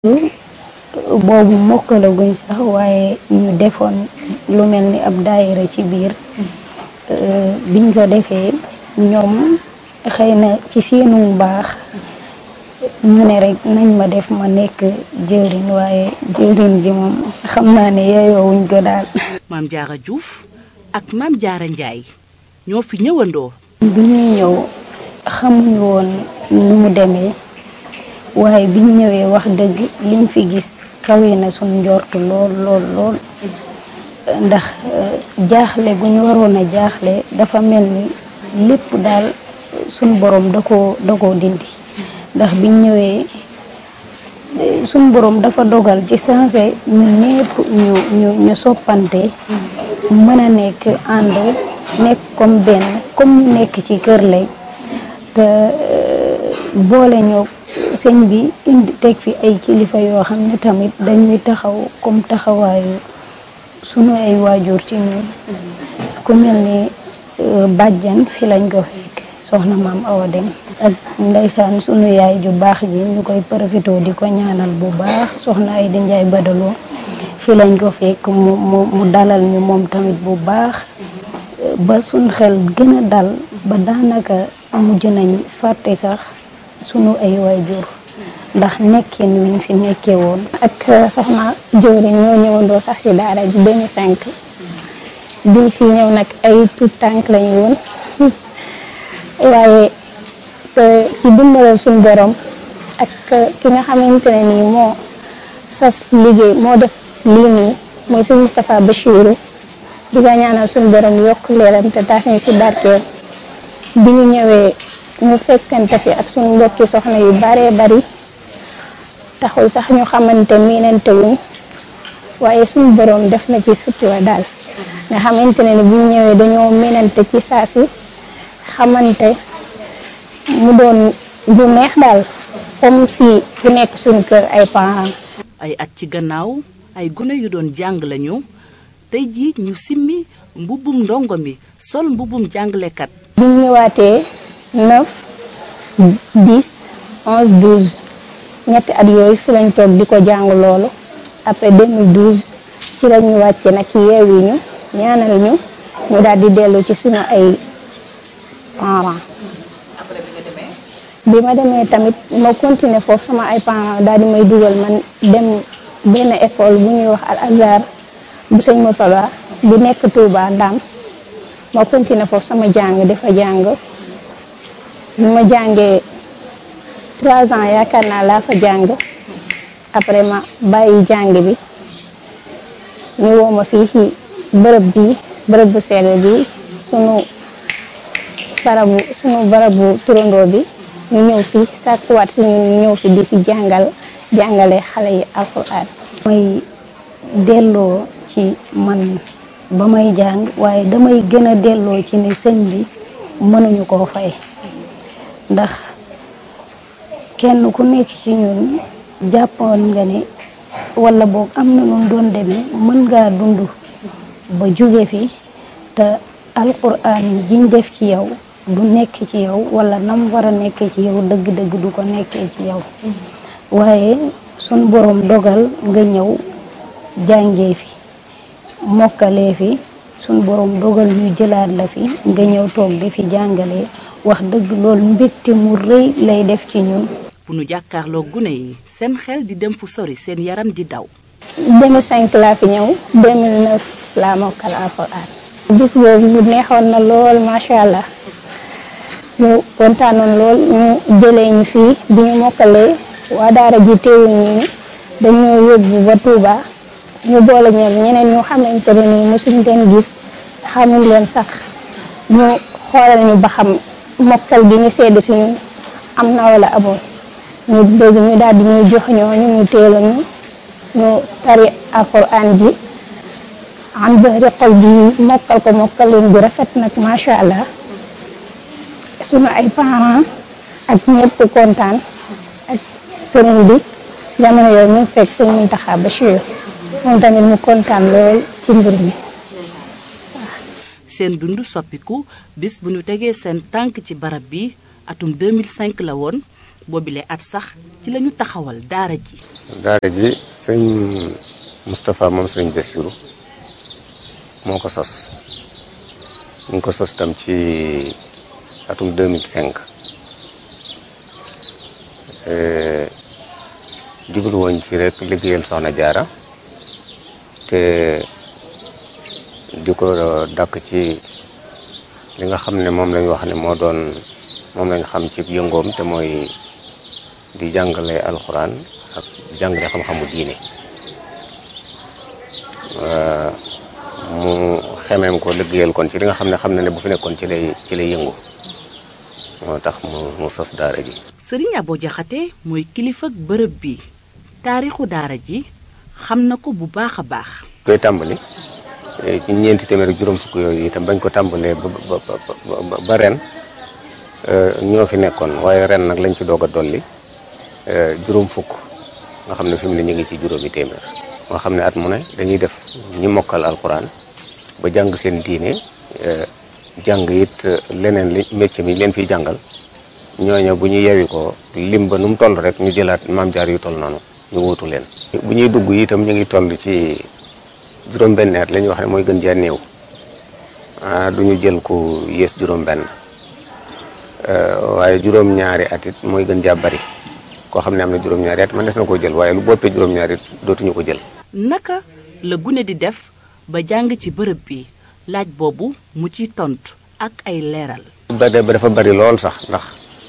boobu mokkalaguñ sax waaye ñu defoon lu mel ni ab daayira ci biir biñ ko defee ñoom xëy na ci seenu baax ñu ne rek nañ ma def ma nekk jëwriñ waaye jëwriñ bi moom xam naa ne yeyoowuñ ko daal. Maam Diarra Diouf ak Maam Diarra Ndiaye ñoo fi ñëwandoo. bi ñuy ñëw xamuñu woon nu mu demee waaye biñ ñëwee wax dëgg liñ fi gis kawe na suñ njortu lool ndax jaaxle gu ñu waroon a jaaxle dafa mel ni lépp daal suñ borom da koo dindi ndax biñ ñëwee suñ borom dafa dogal ci sensé ñun ñépp ñu soppante mën a nekk ànd nekk comme benn comme ñu nekk ci kër lay te boole ñoo sëñ bi indi teg fi ay kilifa yoo xam ne tamit dañuy taxaw comme taxawaayu sunu ay waajur ci ñun ku mel ni bàjjan fi lañ ko fekk soxna maam Awa Dem ak ndeysaan sunu yaay ju baax ji ñu koy profité di ko ñaanal bu baax soxna ay di Njaay Badaloo fi lañ ko fekk mu dalal ñu moom tamit bu baax ba suñ xel gën a dal ba daanaka mujj nañ fàtte sax sunu ay waajur ndax nekkin wiñ fi nekkee woon. ak soxna jëwriñ ñoo ñëwandoo sax ci daara ji 2005 biñ fi ñëw nag ay tout tànk lañu woon waaye ci dimbalal suñu borom ak ki nga xamante ne nii moo sas liggéey moo def lii nii mooy suñu Moustapha Bachirou di nga ñaanal suñu borom yokk leeram te taas ñu ci barkeel bi ñu ñëwee ñu fekkante fi ak suñu mbokki soxna yu baree bari taxul sax ñu xamante miinante wuñ waaye suñu borom def na ci sutura daal nga xamante ne ni bu ñu ñëwee dañoo miinante ci saa si xamante mu doon bu neex daal comme si bu nekk suñu kër ay parents. ay at ci gannaaw ay gune yu doon jàng lañu tey jii ñu simmi mbubbum ndongo mi sol mbubbum jàngalekat. bi ñu ñëwaatee 9 10 11 12 ñetti at yooyu fi lañ toog di ko jàng loolu après 2012 ci la ñu wàcce nag yeewi ñu ñaanal ñu daal di dellu ci suñu ay parents. bi ma demee tamit ma continuer foofu sama ay parents daal di may dugal man dem benn école bu ñuy wax Al Azhar bu sëñ Motala bu nekk Touba Ndam ma continuer foofu sama jàng dafa jàng bi ma jàngee 3 ans yaakaar naa laa fa jàng après ma bàyyi jàng bi ñu woo ma fii ci bërëb bu sell bi sunu barabu turandoo bi ñu ñëw fi sàkkuwaat si ñun ñu ñëw fi di fi jàngale xale yi alxuraan. mooy delloo ci man ba may jàng waaye damay gën a delloo ci ni sëñ bi mënuñu koo fay ndax kenn ku nekk ci ñun jàppoon nga ne wala boog am na nun doon demee mën ngaa dund ba jóge fi te alxuraan jiñ def ci yow du nekk ci yow wala nam war a nekkee ci yow dëgg-dëgg du ko nekkee ci yow waaye sun borom dogal nga ñëw jàngee fi mokkalee fi sun borom dogal ñu jëlaat la fi nga ñëw toog di fi jàngalee wax dëgg loolu mbégte mu rëy lay def ci ñun. bu nu jàkkaarloo gune yi seen xel di dem fu sori seen yaram di daw. 2005 laa fi ñëw 2009 laa mokkal alxuraan. gis boobu mu neexoon na lool macha allah ñu kontaanoon lool ñu jëlee ñu fii bi ñu mokkalee waa daara ji teewuñ ñu dañoo yóbbu ba Touba ñu boole ñeneen ñu xamante ne nii mosuñ leen gis xamuñ leen sax ñu xoolal ñu ba xam mokkal gi ñu sedd si ñun am na wala amul ñu bëgg ñu daal di ñuy jox ñu teel ñu tari alxuraan ji am zahri xol bi mokkal leen bu rafet nag macha allah sunu ay parents ak ñëpp kontaan ak sëriñ bi jamono yooyu ñu fekk sëñ Mountakha Bachir moom tamit mu kontaan lool ci mbir mi. seen dund soppiku bis bu ñu tegee seen tànk ci barab bi atum 2005 la woon boobile at sax ci lañu taxawal daara ji. daara ji sëñ Moustapha moom sëñ Bassirou moo ko sos ñu ngi ko sos tam ci atum 2005 jublu woon ci rek liggéeyal Soxna Jaara te di ko dàkk ci li nga xam ne moom lañ wax ne moom lañ xam ci yëngoom te mooy di jàngale alxuraan ak jàngale xam-xamu diine mu xemeem ko liggéeyal kon ci li nga xam ne bu fi nekkoon ci lay yëngu moo tax mu sos daara ji. Sëriñ Abo Jaxate mooy kilifa bërëb bi taarixu daara ji xam na ko bu baax a baax. koy tàmbali ci ñeenti téeméer juróom fukk yooyu itam bañ ko tàmbalee ba ren ñoo fi nekkoon waaye ren nag lañ ci doog a dolli juróom fukk nga xam ne fi mu ne ñu ngi ci juróomi téeméer. nga xam ne at mu ne dañuy def ñi mokkal alxuraan ba jàng seen diine jàng it leneen li métier mi leen fiy jàngal ñooñu bu ñu yewi ko lim ba nu mu toll rek ñu jëlaat maam jaar yu toll noonu ñu wuutu leen. bu ñuy dugg itam ñu ngi toll ci juróom-benn at la ñuy wax ne mooy gën jaa néew du ñu jël ku yées juróom-benn waaye juróom-ñaari at it mooy gën jaa bari koo xam ne am na juróom-ñaari at man des na koo jël waaye lu boppee juróom-ñaari it dootuñu ko jël. naka la gune di def ba jàng ci bërëb bi laaj boobu mu ci tontu ak ay leeral. ba dafa bari lool sax ndax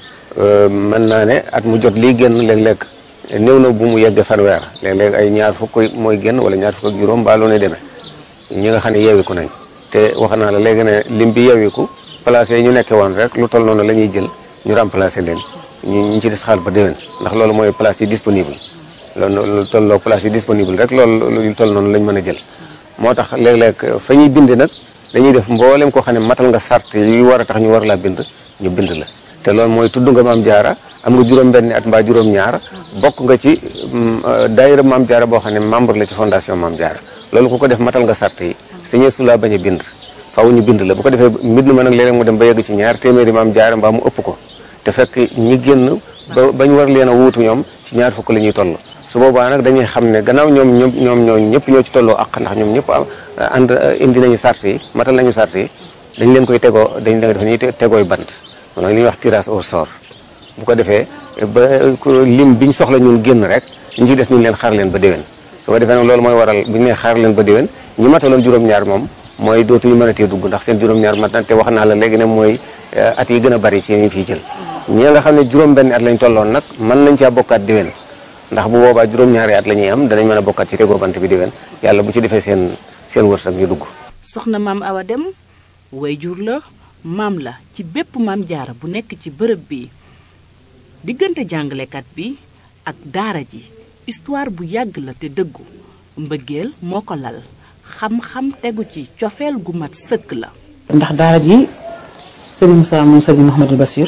mën naa ne at mu jot lii génn léeg-léeg néew na bu mu yegg fanweer léeg-léeg ay ñaar fukk mooy génn wala ñaar fukk ak juróom baa loo ne demee ñi nga xam ne yeewiku nañ te wax naa la léegi ne lim bi yeewiku place yi ñu nekkee woon rek lu toll noonu la ñuy jël ñu remplacer leen ñu ci des xaal ba déwén ndax loolu mooy place yi disponible loolu lu tolloo place yi disponible rek loolu lu toll noonu lañ mën a jël moo tax léeg-léeg fa ñuy bind nag dañuy def mboolem koo xam ne matal nga sart yi war a tax ñu war laa bind ñu bind la te loolu mooy tudd nga maam jaara am nga juróom-benni at mbaa juróom-ñaar bokk nga ci daayira maam jaara boo xam ne membre la ci fondation maam jaara loolu ku ko def matal nga sart yi sañee su laa bañ a bind faaw ñu bind la bu ko defee mbind ma nag léeg-léeg mu dem ba yegg ci ñaar téeméeri maam jaara mbaa mu ëpp ko te fekk ñi génn bañ war leen a wuutu ñoom ci ñaar fukk la ñuy toll su boobaa nag dañuy xam ne gannaaw ñoom ñëpp ñoo ci tolloo ak ndax ñoom ñëpp ànd indi nañu sart yi matal nañu sart yi dañ leen koy tegoo dañ leen def ñuy tegooy bant mooy li ñuy wax tirage au sort bu ko defee ba lim biñ soxla ñun génn rek ñu ci des ñu leen xaar leen ba déwén su ko defee nag loolu mooy waral bu ñu nee xaar leen ba déwén ñi mataloon juróom-ñaar moom mooy dootuñu mën a tee dugg ndax seen juróom-ñaar mat na te wax naa la léegi ne mooy at yi gën a bari ci ñu fiy jël ñi nga xam ne juróom-benn at lañ tolloon nag mën nañ caa bokkaat déwén ndax bu boobaa juróom-ñaari at la ñuy am danañ mën a bokkaat ci tegoo bant bi déwén yàlla bu ci defee seen wërsëg ñu dugg. soxna maam Awa Dem wayjur la maam la ci bépp maam jaara bu nekk ci bërëb bi diggante jàngalekat bi ak daara ji histoire bu yàgg la te dëggu mbëggeel moo ko lal xam-xam tegu ci cofeel gu mat sëkk la. ndax daara ji Serigne Moussa moom Serigne Mouhamadou Bassir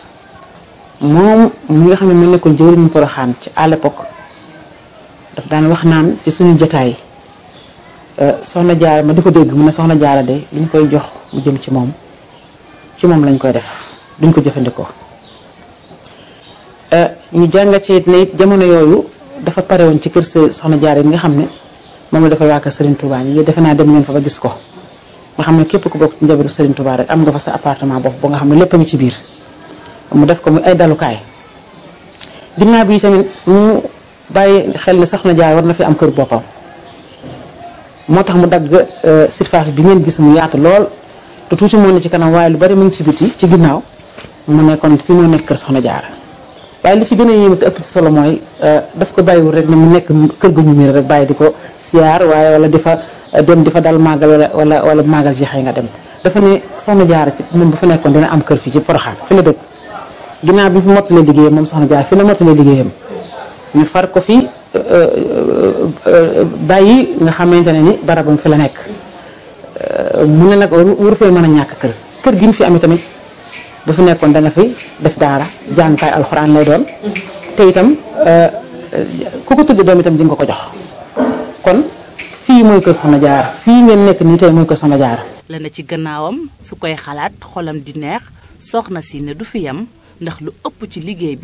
moom mi nga xam ne mu nekkoon jëwriñu Porokhane ci à l'époque daf daan wax naan ci suñu jotaay soxna jaara ma di ko dégg mu ne soxna jaara de duñ koy jox mu jëm ci moom lañ koy def duñ ko jëfandikoo ñu jàngat ci ne it jamono yooyu dafa pare woon ci kër soxna jaara yi nga xam ne moom la dafa waa kër Serigne Touba yi defe naa dem ngeen fa ba gis ko nga xam ne képp ku bokk ci njabootu Serigne Touba rek am nga fa sa appartement bopp ba nga xam ne lépp a ngi ci biir mu def ko muy ay dalukaay ginnaaw bi tamit mu bàyyi xel ne soxna jaara war na fi am kër boppam moo tax mu dagg surface bi ngeen gis mu yaatu lool te tuuti moo ne ci kanam waaye lu bari mu ngi ci biti ci ginnaaw mu ne kon fi moo nekk kër soxna jaara waaye li ci gën a yéeme te ëpp ci solo mooy daf ko bàyyiwul rek ne mu nekk kër gu ñu miir rek bàyyi di ko siyaar waaye wala di fa dem di fa dal màggal wala màggal jeexee nga dem dafa ne soxna jaara ci moom bu fa nekkoon dina am kër fii ci Porokhane fi la dëkk ginnaaw bi fi mottalee liggéeyam moom soxna jaara fi la mottalee liggéeyam ñu far ko fi bàyyi nga xamante ne ni barabam fi la nekk mu ne nag waru fee mën a ñàkk kër gi ñu fi amee tamit bu fi nekkoon dana fi def daara jàngukaay alxuraan lay doon te itam ku ko tuddi doom itam di nga ko jox kon fii mooy kër soxna jaara fii ngeen nekk nii tey mooy kër soxna jaara la na ci gannaawam su koy xalaat xolam di neex soxna si ne du fi yam ndax lu ëpp ci liggéey bi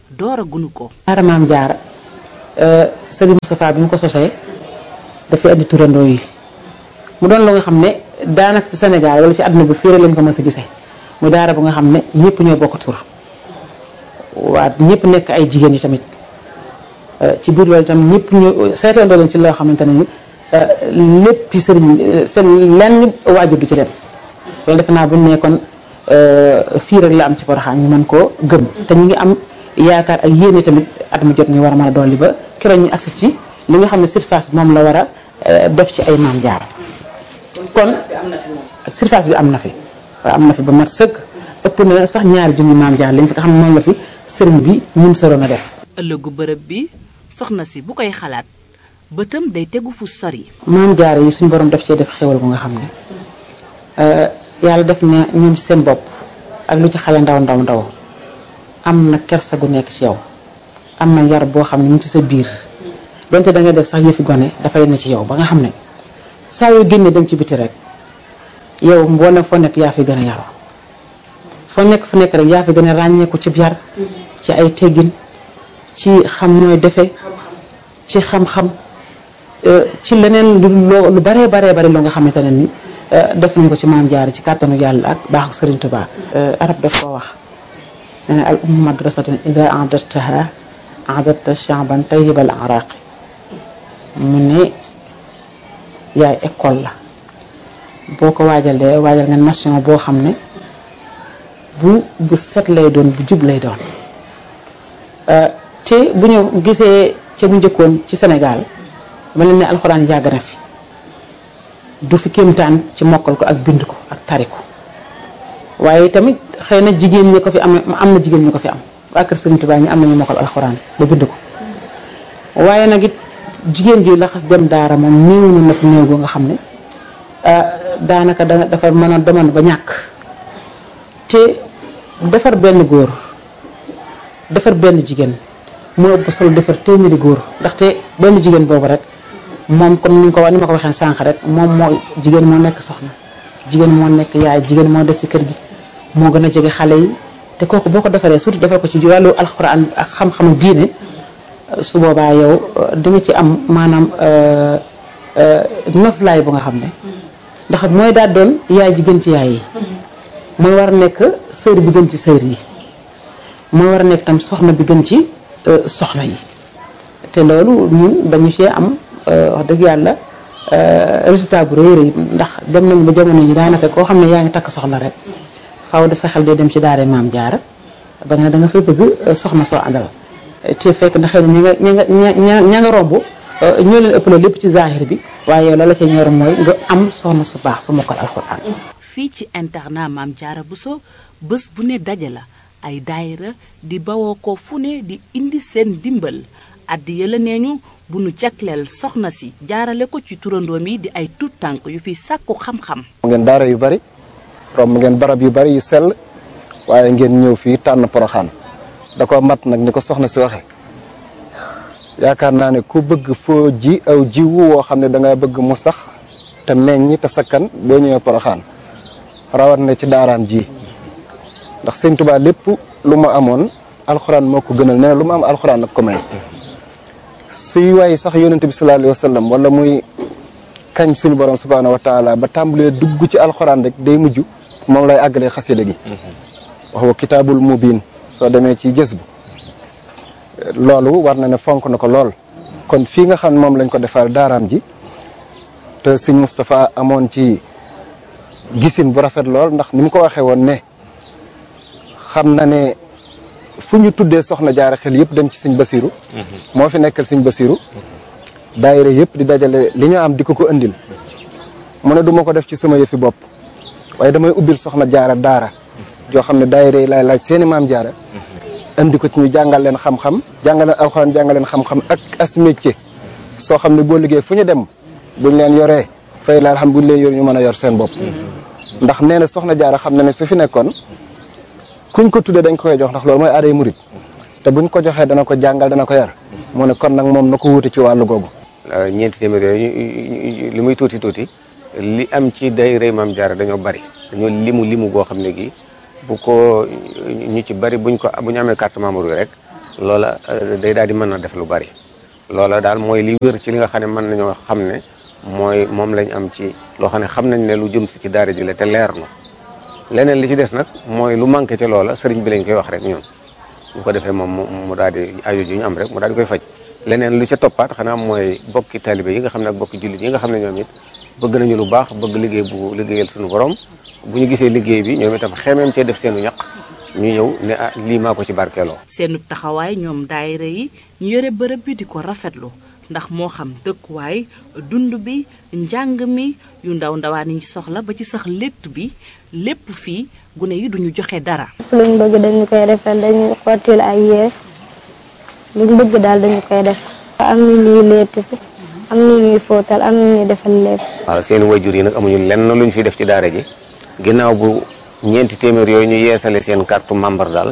dooraguñu ko. daara Maam Jaara Serigne Moustapha bi mu ko sosee dafay andi turandoo yi mu doon lu nga xam ne daanaka ci Sénégal wala ci àdduna bi fii rek lañ ko mës a gisee mu daara bu nga xam ne ñëpp ñoo bokk tur waa ñëpp nekk ay jigéen yi tamit ci biir loolu itam ñëpp ñu seetandoo leen ci loo xamante ne ni lépp sëriñ seen lenn waajur du ci dem loolu defe naa bu ñu nekkoon fii rek la am ci Porokhane ñu mën koo gëm te ñu ngi am yaakaar ak yéene tamit at mu jot ñu war a mën a dolli ba keroog ñu agsi ci li nga xam ne surface moom la war a def ci ay Maam Jaara kon surface bi am na fi waaw am na fi ba mat sëkk ëpp na sax ñaari junni Maam Jaara lañ fi nga xam ne moom la fi sëriñ bi ñum soroon a def. ëllëgu bërëb bi soxna si bu koy xalaat bëtam day tegu fu sori. Maam Jaara yi suñu borom daf cee def xéwal bu nga xam ne yàlla def na ñoom ci seen bopp ak lu ci xale ndaw ndaw ndaw am na kersa gu nekk ci yow am na yar boo xam ne mu ngi ci sa biir donte da ngay def sax yëfi gone dafay ne ci yow ba nga xam ne saa yoo génnee dem ci biti rek yow mboolem foo nekk yaa fi gën a yaroo foo nekk fu nekk rek yaa fi gën a ràññeeku ci yar ci ay teggin ci xam nooy defee ci xam-xam ci leneen lu baree loo nga xamante ne ni def nañ ko ci Maam Jaara ci kàttanu yàlla ak baaxu Sëriñ Tuubaa arab daf koo wax al ummu madrasatun ida a'dadtaha a'dadta sha'ban tayyibal araqi mu ne yaay école la boo ko waajalee waajal nga nation boo xam ne bu set lay doon bu jub lay doon te bu ñu gisee ca bu njëkkoon ci Sénégal dama leen ne alxuraan yàgg na fi du fi kéemtaan ci mokkal ko ak bind ko ak tari ko waaye tamit xëy na jigéen ñi ko fi am na jigéen ñi ko fi am waa kër Sëriñ Tuubaa ñi am nañu mokkal alxuraan ba bind ko waaye nag it jigéen ji la xas dem daara moom néew na fi néew boo nga xam ne daanaka dafa mën a demoon ba ñàkk te defar benn góor defar benn jigéen moo ëpp solo defar téeméeri góor ndaxte benn jigéen boobu rek moom comme ni ma ko waxee sànq rek moom moo jigéen moo nekk soxna jigéen moo nekk yaay jigéen moo des ci kër gi moo gën a jege xale yi te kooku boo ko defaree surtout defar ko ci wàllu alxuraan ak xam-xamu diine su boobaa yow di nga ci am maanaam noflaay bu nga xam ne ndax mooy daal doon yaay ji gën ci yaay yi mooy war a nekk sër bi gën ci sër yi mooy war a nekk tam soxna bi gën ci soxna yi te loolu ñun dañu cee am wax dëgg yàlla résultat bu rëy rëy ndax dem nañu ba jamono yi daanaka koo xam ne yaa ngi takk soxna rek faaw de sa xel day dem ci daara Maam Jaara ba nga ne da nga fay bëgg soxna soo àndal te fekk na xëy na ña nga romb ñoo leen ëppale lépp ci zahir bi waaye yow la ca ñor mooy nga am soxna su baax su mokkal alxuraan. fii ci internat Maam Jaara Bousso bés bu ne daje la ay daayira di bawoo ko fu ne di indi seen dimbal addi yëla neeñu bu nu jagleel soxna si jaarale ko ci turandoom yi di ay tuut tànk yu fi sàkku xam-xam. ngeen daara yu bari romb ngeen barab yu bari yu sell waaye ngeen ñëw fii tànn Porokhane da ko mat nag ni ko soxna si waxe yaakaar naa ne ku bëgg foo ji aw jiwu woo xam ne da nga bëgg mu sax te meññ te sakkan boo ñëwee Porokhane rawat na ci daaraam ji ndax Sëñ Tuubaa lépp lu mu amoon alxuraan moo ko gënal nee na lu mu am alxuraan nag ko may suy waaye sax yonent bi sallallahu alayhi wa sallam wala muy kañ suñu borom subhaanahu wa taala ba tàmbalee dugg ci alxuraan rek day mujj moom lay àggalee xasida gi wax wa kitaabul mubiin soo demee ci gës bu loolu war na ne fonk na ko lool kon fii nga xam ne moom lañ ko defal daaraam ji te sëñ Moustapha amoon ci gisin bu rafet lool ndax ni mu ko waxee woon ne xam na ne fu ñu tuddee soxna jaara xel yëpp dem ci sëñ Basiru moo fi nekkal sëñ Basiru daayira yëpp di dajale li ñu am di ko indil mu ne du ma ko def ci sama yëfi bopp waaye damay ubbil soxna jaara daara joo xam ne daayira yi laay laaj seeni maam jaara indi ko ci ñu jàngal leen xam-xam jàngal leen alxuraan jàngal leen xam-xam ak as métier soo xam ne boo liggéey fu ñu dem buñ leen yoree fay la xam buñ leen yor ñu mën a yor seen bopp ndax nee na soxna jaara xam na ne su fi nekkoon kuñ ko tuddee dañ ko koy jox ndax loolu mooy aaday murit te buñ ko joxee dana ko jàngal dana ko yar mu ne kon nag moom na ko wuute ci wàllu googu. ñeenti téeméer yooyu li muy tuuti tuuti li am ci daayira Maam Jaara dañoo bari dañoo limu goo xam ne gi bu ko ñu ci bari bu ñu amee carte membre yi rek loola day daal di mën a def lu bari. loola daal mooy li wér ci li nga xam ne mën nañoo xam ne moom lañ am ci loo xam ne xam nañ ne lu jëm si ci daara ji la te leer na leneen li ci des nag mooy lu manqué ca loola sëriñ bi lañ koy wax rek ñun bu ko defee moom mu daal di aajo ju ñu am rek mu daal di koy faj. leneen lu ca toppaat xanaa mooy bokki taalibe yi nga xam ne ak bokki jullit yi nga xam ne ñoom it bëgg nañu lu baax bëgg liggéey bu liggéeyal suñu borom bu ñu gisee liggéey bi ñoom itam xemeem cee def seenu ñaq ñu ñëw ne ah lii maa ko ci barkeeloo. seenu taxawaay ñoom daayira yi ñu yore bërëb bi di ko rafetlu ndax moo xam dëkkuwaay dund bi njàng mi yu ndaw ndawaan yi soxla ba ci sax létt bi lépp fii gune yi duñu joxe dara. luñ bëgg dañu koy defal dañuy xottil ay yére luñ bëgg daal dañu koy def. am na ñuy létt si am na ñuy fóotal am na ñuy defal lépp. waaw seen wayjur yi nag amuñu lenn luñ fi def ci daara ji ginnaaw bu ñeenti téeméer yooyu ñu yeesale seen carte membre daal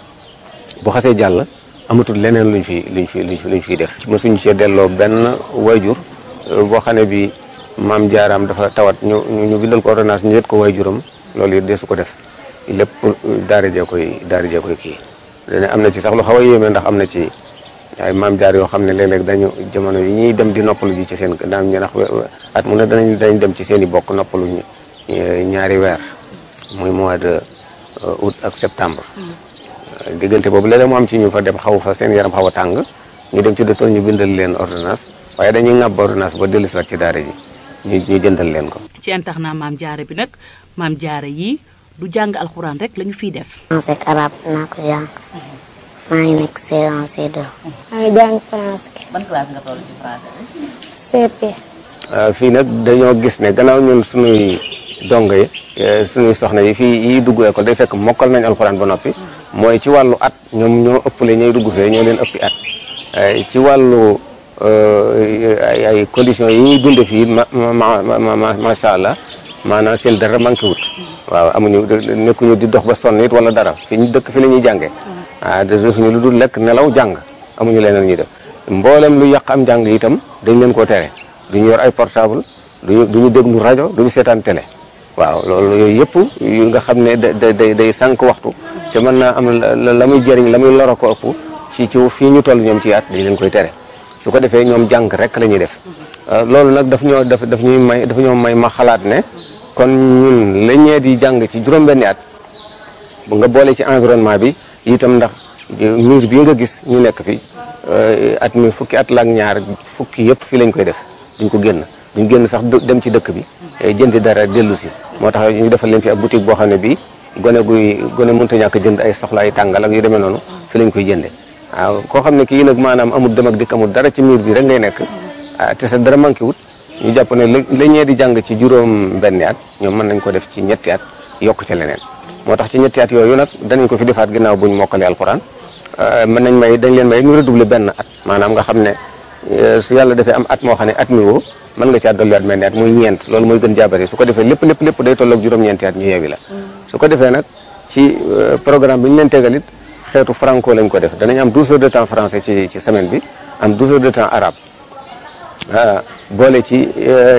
bu xasee jàll amatul leneen luñ fiy def. mësuñu cee delloo benn wayjur boo xam ne bi maam jaaraam dafa tawat ñu bindal ko ordonnance ñu yët ko wayjuram loolu it deesu ko def lépp daara jee koy kii. dana am na ci sax lu xaw a yéeme ndax am na ci ay maam jaar yoo xam ne léeg-léeg dañu jamono yi ñuy dem di noppalu ji ci seen daan ñu ndax at mu ne dañ dem ci seen i bokk noppalu ñaari weer muy mois de août ak septembre. diggante boobu léeg-léeg mu am ci ñu fa dem xaw fa seen yaram xaw a tàng ñu dem ci docteur ñu bindal leen ordonnance waaye dañuy ŋàbb ordonnance ba dellu si waat ci daara ji ñu jëndal leen ko. ci internat maam jaara bi nag maam jaara yi du jàng alxuraan rek lañu fiy def. français ak arabe naa ko jàng maa ngi nekk C1 C2. maa ngi jàng français. ban classe nga toll ci français bi. CP. fii nag dañoo gis ne gannaaw ñun suñuy dongo yi suñuy soxna yi fii yi dugg école day fekk mokkal nañ alxuraan ba noppi mooy ci wàllu at ñoom ñoo ëppale ñooy dugg fee ñoo leen ëppi at ci wàllu ay conditions yi ñuy dunde fii macha allah maanaam seen dara manqué wut waaw amuñu nekkuñu di dox ba sonn it wala dara fi ñu dëkk fi la ñuy jàngee defuñu lu dul lekk nelaw jàng amuñu leneen ñuy def mboolem lu yàq am jàng itam dañ leen koo tere duñu yor ay portable duñu déglu rajo duñu seetaan télé waaw loolu yooyu yëpp yu nga xam ne day sànq waxtu te mën naa am la muy jëriñ la muy loro ko ëpp ci fii ñu toll ñoom ci at dañ leen koy tere su ko defee ñoom jàng rek la ñuy def loolu nag daf ñoo may ma xalaat ne kon ñun la ñee di jàng ci juróom-benni at bu nga boole ci environnement bi itam ndax mur bi nga gis ñu nekk fi at mi fukki at la ak ñaar fukki yëpp fii lañ koy def duñ ko duñ génn sax dem ci dëkk bi jëndi dara dellu si moo tax ñu defal leen fi ab boutique boo xam ne bii gone mënta ñàkk jënd ay soxla ay tàngal ak yu demee noonu fi lañ koy jënde waaw koo xam ne kii nag maanaam amul dem ak dikk amul dara ci mur bi rek ngay nekk te sa dara manqué wut ñu jàpp ne la ñee di jàng ci juróom-benni at ñoom mën nañ ko def ci ñetti at yokk ca leneen moo tax ci ñetti at yooyu nag danañ ko fi defaat ginnaaw buñ mokkalee alxuraan mën nañ dañ leen may ñu redoubler benn at maanaam nga xam ne su yàlla defee am at moo xam ne at mi woo mën nga caa dolliwaat mel ni at muy ñeent loolu mooy gën jaabare su ko defee lépp day tolloog juróom-ñeenti at ñu yeewi la su ko defee nag ci programme bi ñu leen tegal it xeetu franco lañ ko def danañ am 12 heures de temps français ci semaine bi am 12 heures de temps arabe boole ci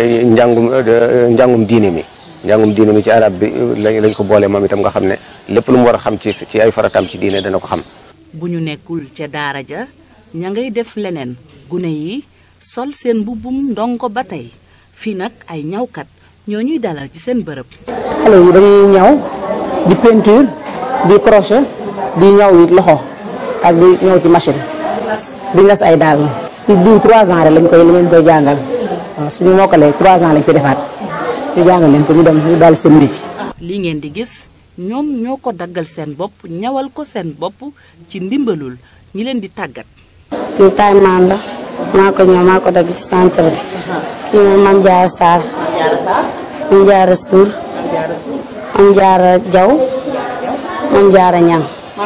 njàngum diine mi ci arabe bi lañ ko boole moom itam nga xam ne lépp lu mu war a xam ci ay farataam ci diine dana ko xam. bu ñu nekkul ca daara ja ña ngay def leneen gune yi sol seen mbubbum ndongo ba tey fii nag ay ñawkat ñoo ñuy dalal ci seen bërëb. xale yi dañuy ñaw di peinture di crochet di ñaw it loxo ak di ñaw ci machine di nas ay daal si diw 3 ans rek lañ koy jàngal waaw suñu mokkalee 3 ans lañ fi defaat ñu jàngal leen ko ñu dem ñu daal seen métier. lii ngeen di gis ñoom ñoo ko daggal seen bopp ñawal ko seen bopp ci ndimbalul ñi leen di tàggat. kii taay maan la maa ko ñëw maa ko dagg ci centre bi kii moom Mame Diarra Sarr Mame Diarra Sour Mame Diarra Diaw Mame Diarra Niang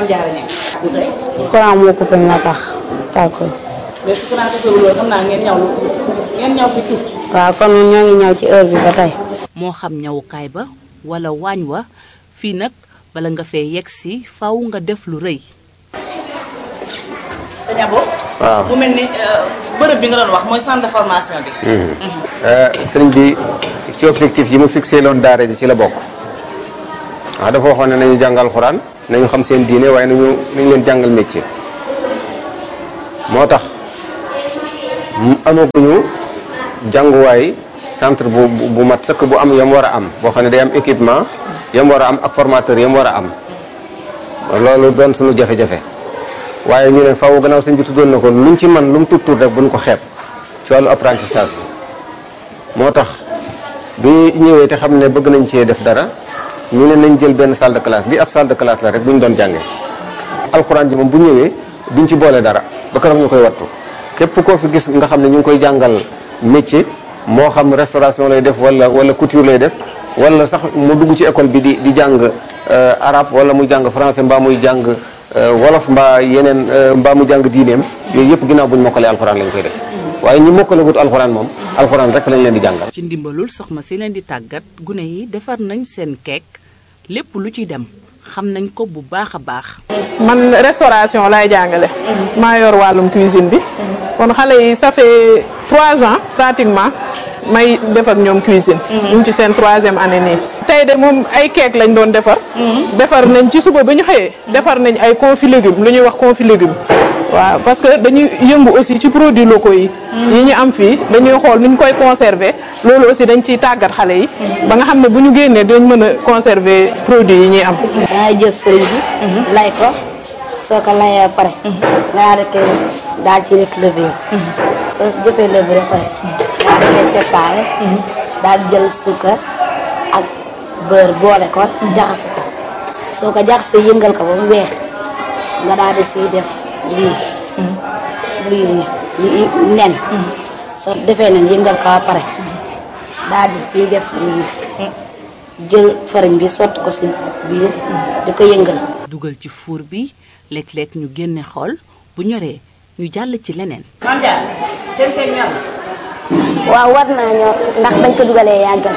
courant moo coupé moo tax tàkkul. mais su courant coupé loolu xam naa ngeen ñaw fi tuuti. waaw kon ñoo ngi ñaw ci heure bi ba tey. moo xam ñawukaay ba wala waañ wa fii nag bala nga fee yegg si faw nga def lu rëy. sëñ Abo. waaw mu mel ni bërëb bi nga doon wax mooy centre de formation bi. sëriñ bi ci objectif yi mu fixé loon daara ji ci la bokk waaw dafa waxoon ne nañu jàngal alxuraan nañu xam seen diine waaye nañu leen jàngal métier moo tax amaguñu jànguwaay centre bu mat sëkk bu am yam war a am boo xam ne day am équipement yam war a am ak formateur yam war a am loolu doon suñu jafe-jafe waaye ñu ne faaw gannaaw sëñ bi tuddoon na ko luñ ci man lu mu tuut rek buñ ko xeeb ci wàllu apprentissage bi moo tax bi ñëwee te xam ne bëgg nañ cee def dara ñu ne nañ jël benn salle de classe bi ab salle de classe la rek bu ñu doon jàngee alxuraan ji moom bu ñëwee duñ ci boole dara ba kanam ñu koy wattu képp koo fi gis nga xam ne ñu ngi koy jàngal métier moo xam restauration lay def wala couture lay def wala sax mu dugg ci école bi di jàng arabe wala muy jàng français mbaa muy jàng wolof mbaa yeneen mbaa mu jàng diineem yooyu yëpp ginnaaw buñ mokkalee alxuraan lañ koy def waaye ñi mokkalagut alxuraan moom alxuraan rek lañ leen di jàngal. ci ndimbalul soxna si leen di tàggat gune yi defar nañ seen keek lépp lu ci dem xam nañ ko bu baax a baax. man restauration laay jàngale. maa yor wàllum cuisine bi. kon xale yi ça fait 3 ans pratiquement may def ak ñoom cuisine. ñu ngi ci seen 3e année nii. tey de moom ay keek lañ doon defar. defar nañ ci suba ba ñu xëyee. defar nañ ay confit légumes lu ñuy wax confit légumes. waaw parce que dañuy yëngu aussi ci produits locaux yi. yi ñu am fii dañuy xool nu ñu koy conserver loolu aussi dañ ciy tàggat xale yi. ba nga xam ne bu ñu génnee dañ mën a conserver produits yi ñuy am. dangay jël fëriñ bi. lay ko soo ko layee ba pare. nga arrêté daal ci def levure. soo si jëfee levure ba pare. daal di koy séparé. daal di jël suukar ak beurre boole ko. jaxase ko soo ko jaxasee yëngal ko ba mu weex nga daal di siy def. lii nen soo defee nen yëngal ko ba pare daal di ciy def jël farine bi sotti ko si biir di ko yëngal. dugal ci four bi léeg-léeg ñu génne xool bu ñoree ñu jàll ci leneen. waaw war naa ñor ndax bañ ko dugalee yàggal.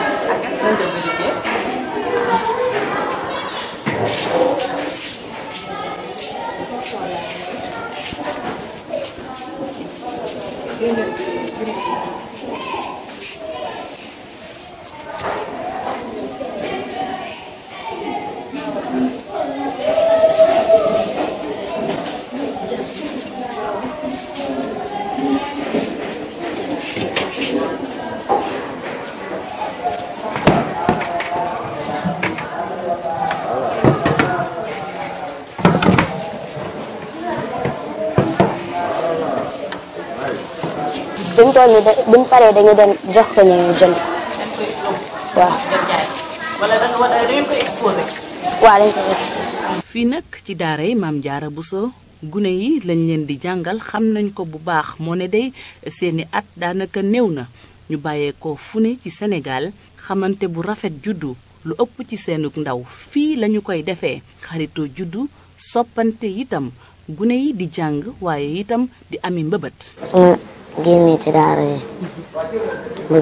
buñ toll nii buñ paree dañu dem jox ko ñu jënd waaw. wala da ngeen ko exposé. waaw dañ ko exposé. fii nag ci daara yi Maam Jaara Buso gune yi lañ leen di jàngal xam nañ ko bu baax moo ne day seeni at daanaka néew na ñu bàyyeekoo fu ne ci Sénégal xamante bu rafet juddu lu ëpp ci seenug ndaw fii lañu koy defee xaritoo juddu soppante itam gune yi di jàng waaye itam di ami mbëbët. génnee ci daara ji bëgg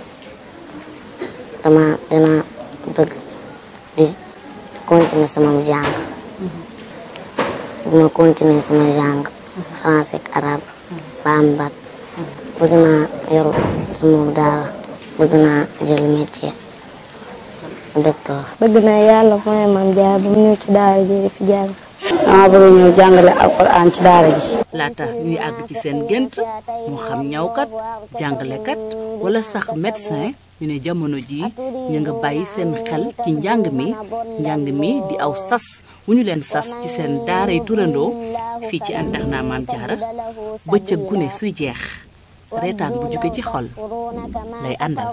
naa dina bëgg di continuer sama jàng bu ma continuer sama jàng français ak arabe ba am bac bëgg naa yor sama daara bëgg naa jël métier docteur. bëgg naa yàlla mooy Maam Jaara bu mu ñëw ci daara ji di fi jàng. dama bëgg ñëw jàngale alxuraan ci daara ji. laata ñuy àgg ci seen gént moo xam ñawkat jàngalekat wala sax médecin ñu ne jamono jii ñu nga bàyyi seen xel ci njàng mi di aw sas wu ñu leen sas ci seen daaray turandoo fii ci internat Maam Jaara bëccëg gune suy jeex reetaan bu jóge ci xol lay àndal.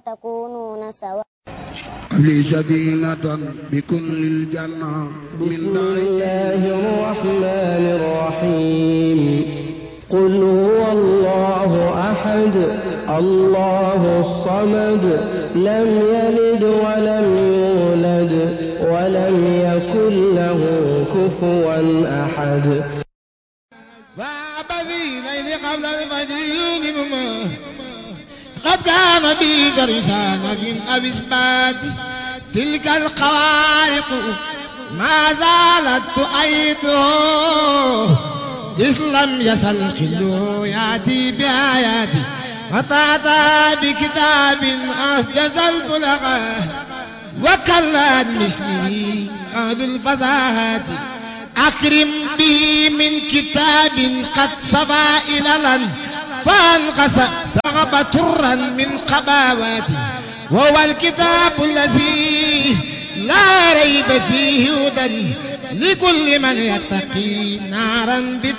لي سكينة بكل الجنة بسم الله الرحمن الرحيم قل هو الله أحد الله الصمد لم يلد ولم يولد ولم يكن له كفوا أحد قبل الفجر قد كان بي درسان من أبسبات تلك الخوارق ما زالت تؤيده إذ لم يزل خلو يأتي بآياتي وتأتى بكتاب أحجز البلغة وكلت مثلي أهل الفزاهات أكرم به من كتاب قد صفى إللا فانقص سغب ترا من قباواتي وهو الكتاب الذي لا ريب فيه هدى لكل من يتقي نارا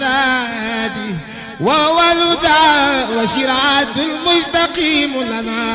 بدادي وهو الهدى وشرعة المستقيم لنا